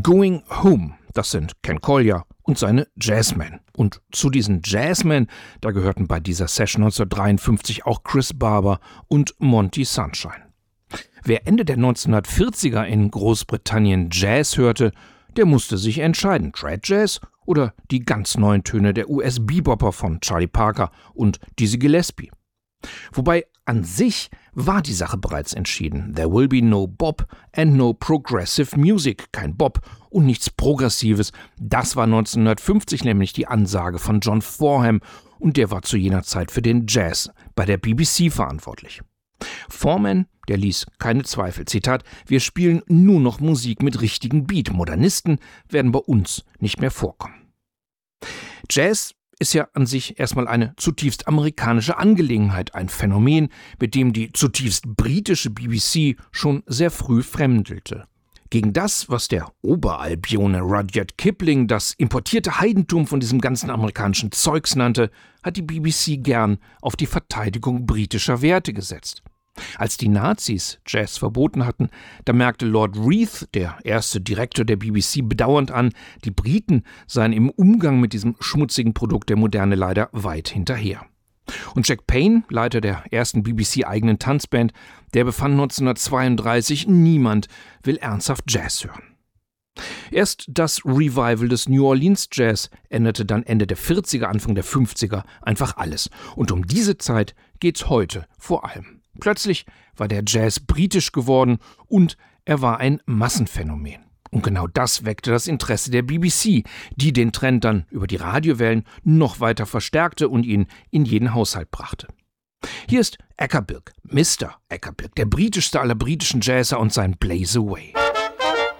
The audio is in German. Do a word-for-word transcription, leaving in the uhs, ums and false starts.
Going Home, das sind Ken Collier und seine Jazzmen. Und zu diesen Jazzmen, da gehörten bei dieser Session neunzehnhundertdreiundfünfzig auch Chris Barber und Monty Sunshine. Wer Ende der neunzehnhundertvierziger in Großbritannien Jazz hörte, der musste sich entscheiden, Trad Jazz oder die ganz neuen Töne der U S-Bebopper von Charlie Parker und Dizzy Gillespie. Wobei an sich war die Sache bereits entschieden. There will be no Bop and no progressive music. Kein Bop und nichts Progressives. Das war neunzehnhundertfünfzig nämlich die Ansage von John Forham und der war zu jener Zeit für den Jazz bei der B B C verantwortlich. Foreman, der ließ keine Zweifel. Zitat, wir spielen nur noch Musik mit richtigen Beat. Modernisten werden bei uns nicht mehr vorkommen. Jazz ist ja an sich erstmal eine zutiefst amerikanische Angelegenheit, ein Phänomen, mit dem die zutiefst britische B B C schon sehr früh fremdelte. Gegen das, was der Oberalbione Rudyard Kipling das importierte Heidentum von diesem ganzen amerikanischen Zeugs nannte, hat die B B C gern auf die Verteidigung britischer Werte gesetzt. Als die Nazis Jazz verboten hatten, da merkte Lord Reith, der erste Direktor der B B C, bedauernd an, die Briten seien im Umgang mit diesem schmutzigen Produkt der Moderne leider weit hinterher. Und Jack Payne, Leiter der ersten B B C-eigenen Tanzband, der befand neunzehnhundertzweiunddreißig, niemand will ernsthaft Jazz hören. Erst das Revival des New Orleans Jazz änderte dann Ende der vierziger, Anfang der fünfziger einfach alles. Und um diese Zeit geht's heute vor allem. Plötzlich war der Jazz britisch geworden und er war ein Massenphänomen. Und genau das weckte das Interesse der B B C, die den Trend dann über die Radiowellen noch weiter verstärkte und ihn in jeden Haushalt brachte. Hier ist Acker Bilk, Mister Acker Bilk, der britischste aller britischen Jazzer und sein Blaze Away.